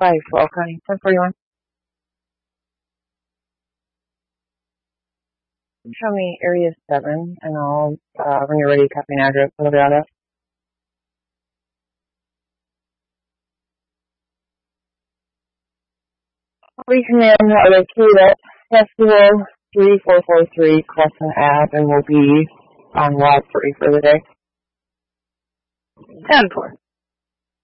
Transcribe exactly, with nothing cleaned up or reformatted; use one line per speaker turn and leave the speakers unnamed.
five twelve, Connie. ten forty-one. Show me area seven, and I'll, uh, when you're ready, copy an address. I'll be on it. We command locate at Festival three four four three Crescent Ave, and we'll be on lot three for the day.
ten four.